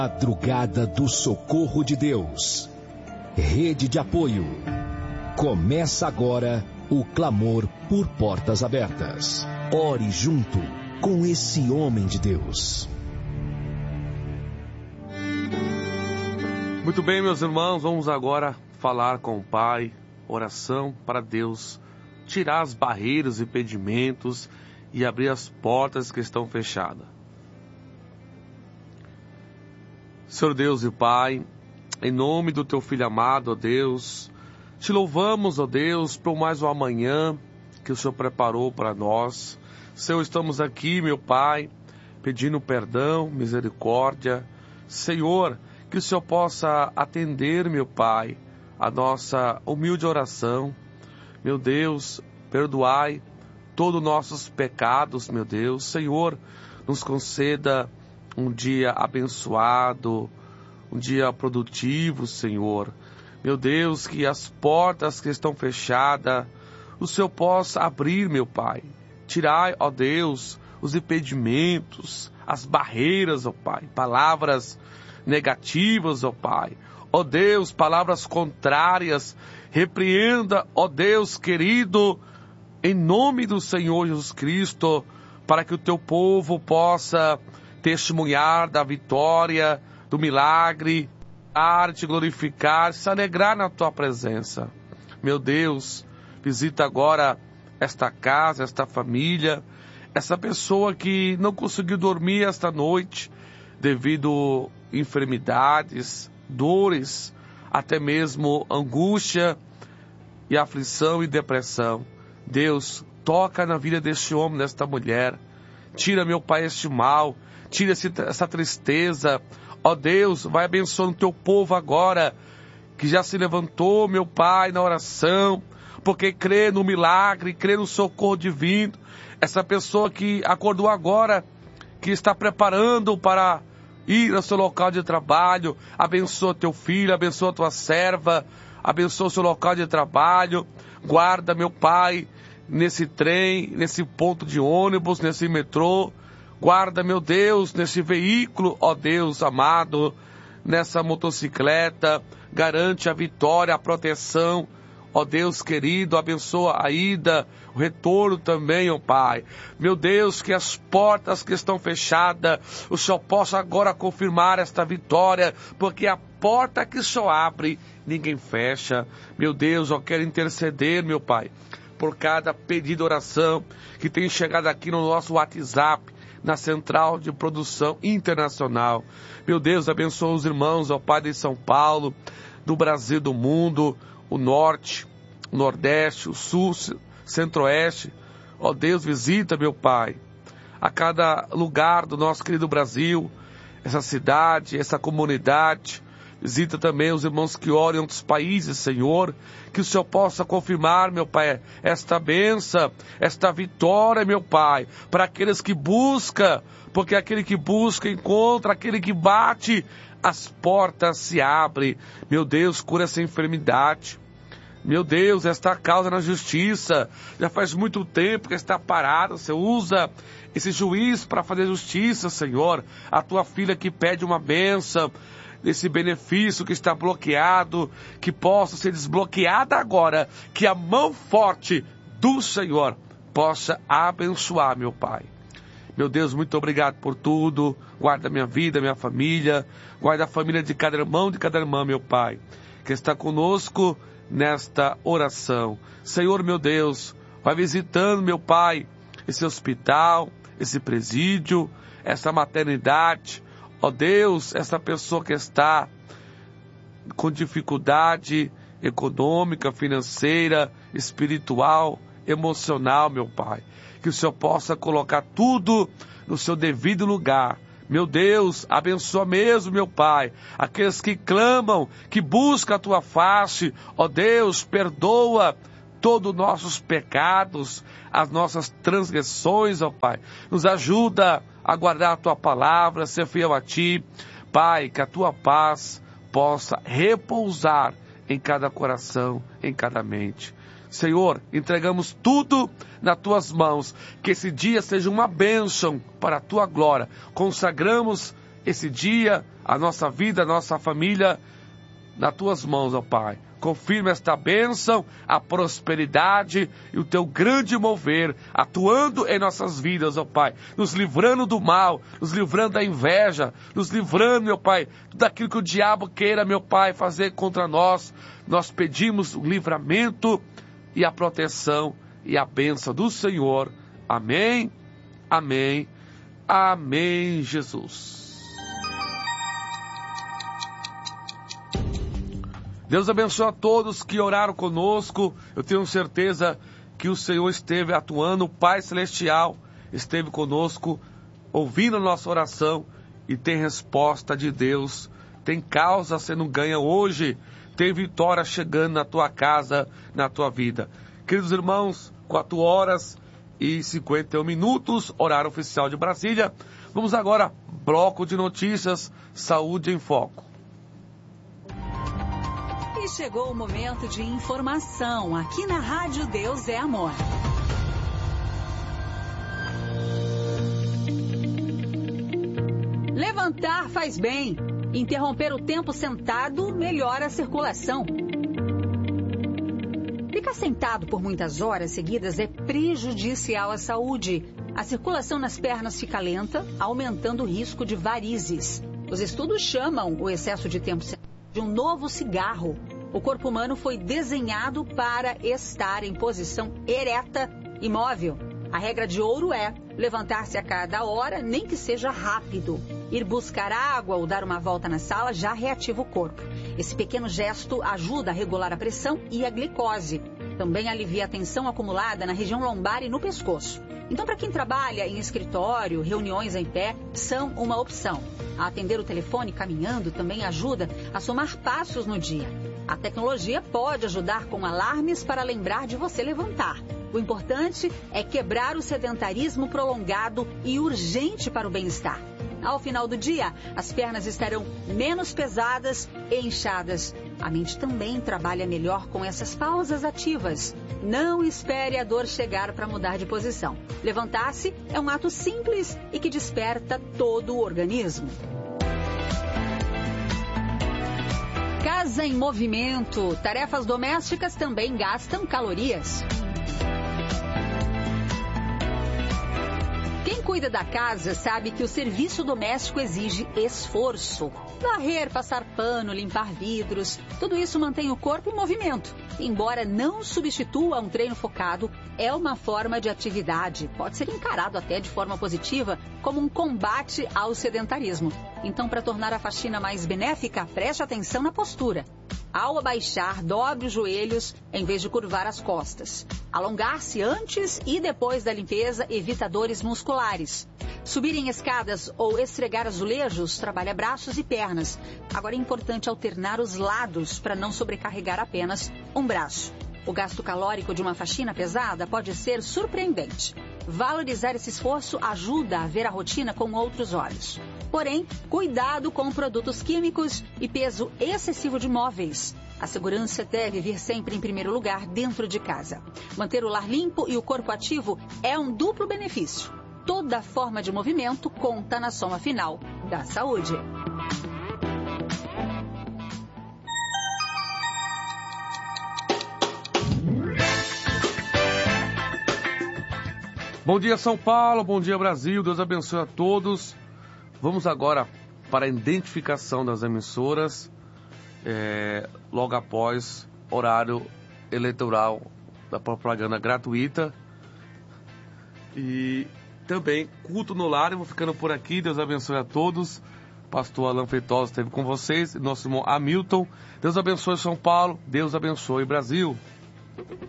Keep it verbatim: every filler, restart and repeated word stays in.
Madrugada do Socorro de Deus. Rede de apoio. Começa agora o clamor por portas abertas. Ore junto com esse homem de Deus. Muito bem, meus irmãos, vamos agora falar com o Pai, oração para Deus tirar as barreiras e impedimentos e abrir as portas que estão fechadas. Senhor Deus e Pai, em nome do Teu Filho amado, ó Deus, te louvamos, ó Deus, por mais um amanhã que o Senhor preparou para nós. Senhor, estamos aqui, meu Pai, pedindo perdão, misericórdia. Senhor, que o Senhor possa atender, meu Pai, a nossa humilde oração. Meu Deus, perdoai todos os nossos pecados, meu Deus. Senhor, nos conceda um dia abençoado, um dia produtivo, Senhor. Meu Deus, que as portas que estão fechadas, o Senhor possa abrir, meu Pai. Tirai, ó Deus, os impedimentos, as barreiras, ó Pai. Palavras negativas, ó Pai. Ó Deus, palavras contrárias. Repreenda, ó Deus querido, em nome do Senhor Jesus Cristo, para que o Teu povo possa testemunhar da vitória, do milagre, te glorificar, se alegrar na Tua presença. Meu Deus, visita agora esta casa, esta família, essa pessoa que não conseguiu dormir esta noite devido a enfermidades, dores, até mesmo angústia e aflição e depressão. Deus, toca na vida deste homem, desta mulher. Tira, meu Pai, este mal. Tira essa tristeza. Ó Deus, vai abençoando o Teu povo agora, que já se levantou, meu Pai, na oração, porque crê no milagre, crê no socorro divino. Essa pessoa que acordou agora, que está preparando para ir ao seu local de trabalho, abençoa Teu filho, abençoa Tua serva, abençoa o seu local de trabalho. Guarda, meu Pai, nesse trem, nesse ponto de ônibus, nesse metrô. Guarda, meu Deus, nesse veículo, ó Deus amado, nessa motocicleta. Garante a vitória, a proteção. Ó Deus querido, abençoa a ida, o retorno também, ó Pai. Meu Deus, que as portas que estão fechadas, o Senhor possa agora confirmar esta vitória, porque a porta que o Senhor abre, ninguém fecha. Meu Deus, eu quero interceder, meu Pai, por cada pedido de oração que tem chegado aqui no nosso WhatsApp, na Central de Produção Internacional. Meu Deus, abençoa os irmãos, ó Pai, de São Paulo, do Brasil, do mundo, o Norte, o Nordeste, o Sul, Centro-Oeste. Ó Deus, visita, meu Pai, a cada lugar do nosso querido Brasil, essa cidade, essa comunidade. Visita também os irmãos que oram em outros países, Senhor, que o Senhor possa confirmar, meu Pai, esta bênção, esta vitória, meu Pai, para aqueles que buscam, porque aquele que busca encontra, aquele que bate, as portas se abrem. Meu Deus, cura essa enfermidade. Meu Deus, esta causa na justiça, já faz muito tempo que está parada. Você usa esse juiz para fazer justiça, Senhor. A Tua filha que pede uma bênção, desse benefício que está bloqueado, que possa ser desbloqueada agora, que a mão forte do Senhor possa abençoar, meu Pai. Meu Deus, muito obrigado por tudo. Guarda minha vida, minha família, guarda a família de cada irmão, de cada irmã, meu Pai, que está conosco nesta oração. Senhor, meu Deus, vai visitando, meu Pai, esse hospital, esse presídio, essa maternidade. Ó Deus, essa pessoa que está com dificuldade econômica, financeira, espiritual, emocional, meu Pai. Que o Senhor possa colocar tudo no seu devido lugar. Meu Deus, abençoa mesmo, meu Pai, aqueles que clamam, que buscam a Tua face. Ó Deus, perdoa todos os nossos pecados, as nossas transgressões, ó Pai. Nos ajuda a guardar a Tua palavra, ser fiel a Ti. Pai, que a Tua paz possa repousar em cada coração, em cada mente. Senhor, entregamos tudo nas Tuas mãos, que esse dia seja uma bênção para a Tua glória. Consagramos esse dia, a nossa vida, a nossa família, nas tuas mãos, ó Pai. Confirma esta bênção, a prosperidade e o teu grande mover, atuando em nossas vidas, ó Pai. Nos livrando do mal, nos livrando da inveja, nos livrando, meu Pai, daquilo que o diabo queira, meu Pai, fazer contra nós. Nós pedimos o livramento e a proteção e a bênção do Senhor. Amém, amém, amém, Jesus. Deus abençoe a todos que oraram conosco. Eu tenho certeza que o Senhor esteve atuando, o Pai Celestial esteve conosco, ouvindo a nossa oração, e tem resposta de Deus, tem causa sendo ganha hoje, tem vitória chegando na tua casa, na tua vida. Queridos irmãos, quatro horas e cinquenta e um minutos, horário oficial de Brasília. Vamos agora, bloco de notícias, Saúde em Foco. E chegou o momento de informação aqui na Rádio Deus é Amor. Levantar faz bem. Interromper o tempo sentado melhora a circulação. Ficar sentado por muitas horas seguidas é prejudicial à saúde. A circulação nas pernas fica lenta, aumentando o risco de varizes. Os estudos chamam o excesso de tempo sentado de um novo cigarro. O corpo humano foi desenhado para estar em posição ereta, imóvel. A regra de ouro é levantar-se a cada hora, nem que seja rápido. Ir buscar água ou dar uma volta na sala já reativa o corpo. Esse pequeno gesto ajuda a regular a pressão e a glicose. Também alivia a tensão acumulada na região lombar e no pescoço. Então, para quem trabalha em escritório, reuniões em pé são uma opção. Atender o telefone caminhando também ajuda a somar passos no dia. A tecnologia pode ajudar com alarmes para lembrar de você levantar. O importante é quebrar o sedentarismo prolongado e urgente para o bem-estar. Ao final do dia, as pernas estarão menos pesadas e inchadas. A mente também trabalha melhor com essas pausas ativas. Não espere a dor chegar para mudar de posição. Levantar-se é um ato simples e que desperta todo o organismo. Casa em movimento. Tarefas domésticas também gastam calorias. Quem cuida da casa sabe que o serviço doméstico exige esforço. Varrer, passar pano, limpar vidros, tudo isso mantém o corpo em movimento. Embora não substitua um treino focado, é uma forma de atividade. Pode ser encarado até de forma positiva como um combate ao sedentarismo. Então, para tornar a faxina mais benéfica, preste atenção na postura. Ao abaixar, dobre os joelhos em vez de curvar as costas. Alongar-se antes e depois da limpeza evita dores musculares. Subir em escadas ou esfregar azulejos trabalha braços e pernas. Agora é importante alternar os lados para não sobrecarregar apenas um braço. O gasto calórico de uma faxina pesada pode ser surpreendente. Valorizar esse esforço ajuda a ver a rotina com outros olhos. Porém, cuidado com produtos químicos e peso excessivo de móveis. A segurança deve vir sempre em primeiro lugar dentro de casa. Manter o lar limpo e o corpo ativo é um duplo benefício. Toda forma de movimento conta na soma final da saúde. Bom dia, São Paulo, bom dia, Brasil, Deus abençoe a todos. Vamos agora para a identificação das emissoras, é, logo após horário eleitoral da propaganda gratuita. E também culto no lar. Eu vou ficando por aqui, Deus abençoe a todos. Pastor Alan Feitosa esteve com vocês, nosso irmão Hamilton. Deus abençoe São Paulo, Deus abençoe Brasil.